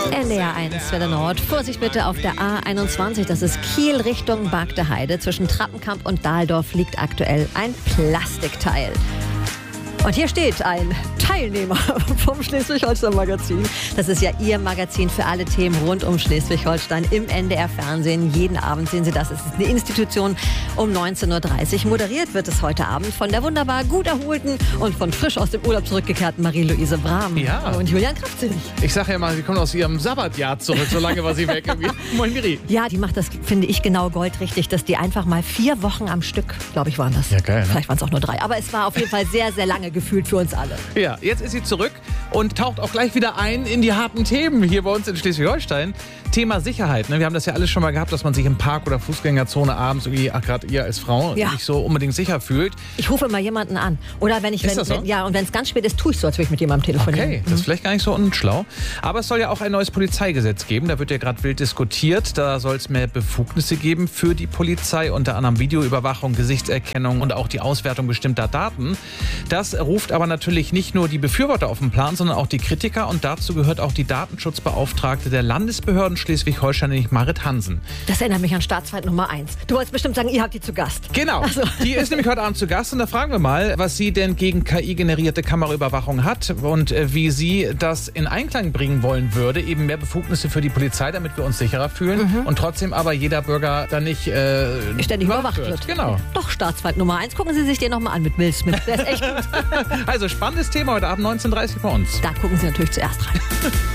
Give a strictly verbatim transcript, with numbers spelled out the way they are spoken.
N D R eins, Welle Nord. Vorsicht bitte auf der A einundzwanzig, das ist Kiel Richtung Bagdeheide. Zwischen Trappenkamp und Dahldorf liegt aktuell ein Plastikteil. Und hier steht ein Teilnehmer vom Schleswig-Holstein-Magazin. Das ist ja Ihr Magazin für alle Themen rund um Schleswig-Holstein im N D R-Fernsehen. Jeden Abend sehen Sie das. Es ist eine Institution um neunzehn Uhr dreißig. Moderiert wird es heute Abend von der wunderbar gut erholten und von frisch aus dem Urlaub zurückgekehrten Marie-Louise Brahm. Ja. Und Julian Kraftzig. Ich sage ja mal, sie kommt aus ihrem Sabbatjahr zurück. So lange war sie weg. Moin, Miri. Ja, die macht das, finde ich, genau goldrichtig, dass die einfach mal vier Wochen am Stück, glaube ich, waren das. Ja, geil, ne? Vielleicht waren es auch nur drei. Aber es war auf jeden Fall sehr, sehr lange gefühlt für uns alle. Ja, jetzt ist sie zurück und taucht auch gleich wieder ein in die harten Themen hier bei uns in Schleswig-Holstein. Thema Sicherheit. Ne? Wir haben das ja alles schon mal gehabt, dass man sich im Park oder Fußgängerzone abends irgendwie, ach, gerade ihr als Frau, Ja. nicht so unbedingt sicher fühlt. Ich rufe immer jemanden an. Oder wenn ich, Ist wenn, das so? wenn, ja, und wenn es ganz spät ist, tue ich so, als würde ich mit jemandem telefonieren. Okay, das ist vielleicht gar nicht so unschlau. Aber es soll ja auch ein neues Polizeigesetz geben. Da wird ja gerade wild diskutiert. Da soll es mehr Befugnisse geben für die Polizei, unter anderem Videoüberwachung, Gesichtserkennung und auch die Auswertung bestimmter Daten. Das ruft aber natürlich nicht nur die Befürworter auf den Plan, sondern auch die Kritiker. Und dazu gehört auch die Datenschutzbeauftragte der Landesbehörden Schleswig-Holstein, nämlich Marit Hansen. Das erinnert mich an Staatsfeind Nummer eins. Du wolltest bestimmt sagen, ihr habt die zu Gast. Genau, Ach so. Die ist nämlich heute Abend zu Gast und da fragen wir mal, was sie denn gegen K I-generierte Kameraüberwachung hat und äh, wie sie das in Einklang bringen wollen würde, eben mehr Befugnisse für die Polizei, damit wir uns sicherer fühlen Mhm. und trotzdem aber jeder Bürger dann nicht äh, Ständig überwacht wird. Genau. Doch, Staatsfeind Nummer eins. Gucken Sie sich den nochmal an mit Will Smith. Der ist echt gut. Also spannendes Thema heute Abend neunzehn Uhr dreißig bei uns. Da gucken Sie natürlich zuerst rein.